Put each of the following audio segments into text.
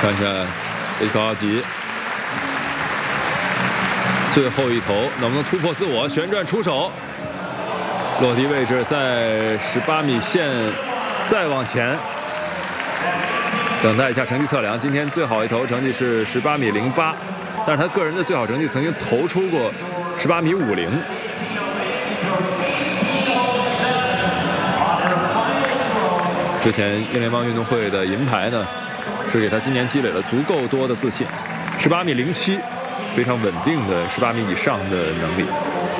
看一下这个奥吉最后一投能不能突破自我，旋转出手，落地位置在18米线，再往前，等待一下成绩测量。今天最好一投成绩是18米08，但是他个人的最好成绩曾经投出过18米50。之前英联邦运动会的银牌呢，是给他今年积累了足够多的自信。18米07，非常稳定的18米以上的能力。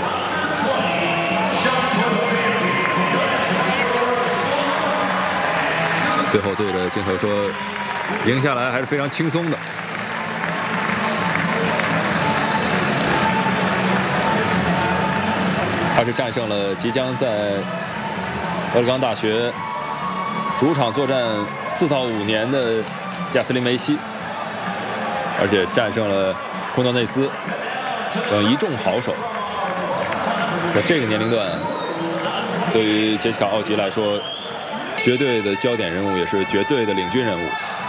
最后对着镜头说，赢下来还是非常轻松的。他是战胜了即将在俄勒冈大学主场作战4到5年的加斯林梅西，而且战胜了库诺内斯等一众好手。在这个年龄段，对于杰西卡·奥吉来说，绝对的焦点人物，也是绝对的领军人物。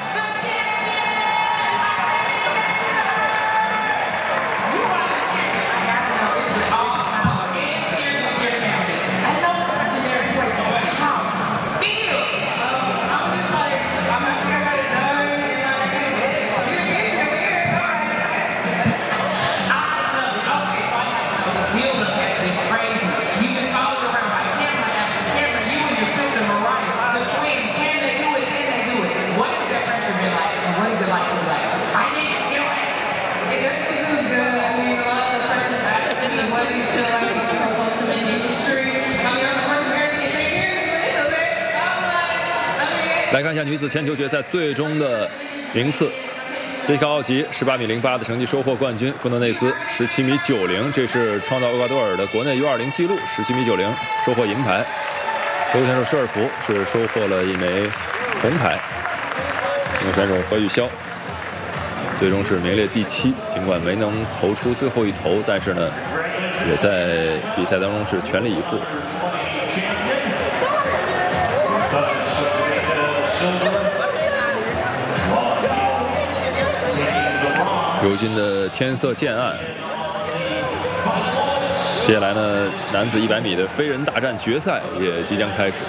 来看一下女子铅球决赛最终的名次，杰西卡·奥吉18米08的成绩收获冠军，库诺内斯17米90，这是创造厄瓜多尔的国内 U20 纪录，17米90收获银牌。德国选手施尔福是收获了一枚铜牌。中国选手何玉潇最终是名列第7，尽管没能投出最后一投，但是呢，也在比赛当中是全力以赴。如今的天色渐暗，接下来呢，男子100米的飞人大战决赛也即将开始。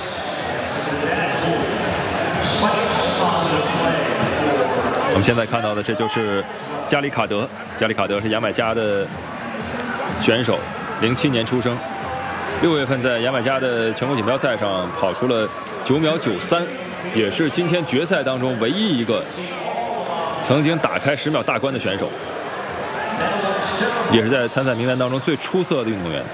我们现在看到的这就是加里卡德，加里卡德是牙买加的选手，07年出生，6月份在牙买加的全国锦标赛上跑出了9秒93，也是今天决赛当中唯一一个曾经打开10秒大关的选手，也是在参赛名单当中最出色的运动员。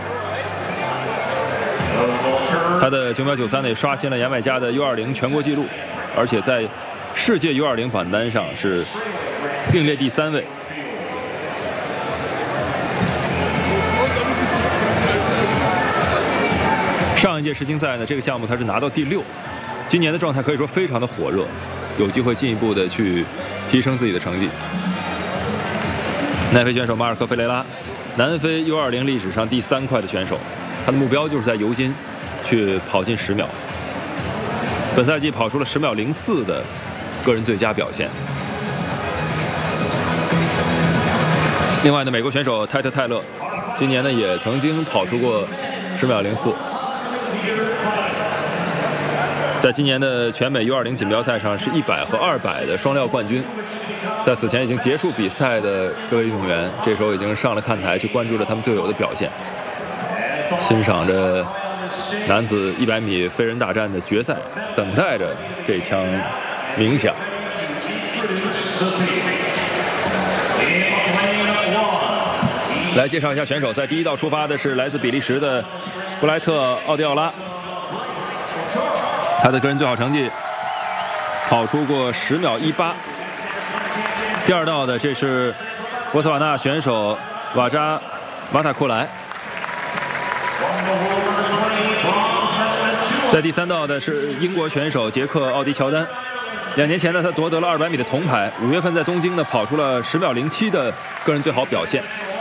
他的9秒93呢也刷新了牙买加的 U20 全国纪录，而且在世界 U20 榜单上是并列第3位。上一届世青赛呢，这个项目他是拿到第6，今年的状态可以说非常的火热，有机会进一步的去提升自己的成绩。奈飞选手马尔科·费雷拉，南非 U20 历史上第3快的选手，他的目标就是在尤金去跑进10秒。本赛季跑出了10秒04的个人最佳表现。另外呢，美国选手泰特·泰勒，今年呢也曾经跑出过10秒04。在今年的全美 U20 锦标赛上是100和200的双料冠军。在此前已经结束比赛的各位运动员，这时候已经上了看台去关注着他们队友的表现，欣赏着男子100米飞人大战的决赛，等待着这枪鸣响。来介绍一下选手，在第一道出发的是来自比利时的布莱特·奥迪奥拉，他的个人最好成绩跑出过10秒18。第二道的这是波茨瓦纳选手瓦扎马塔库莱，在第三道的是英国选手杰克·奥迪乔丹。2年前呢，他夺得了200米的铜牌，5月份在东京呢跑出了10秒07的个人最好表现。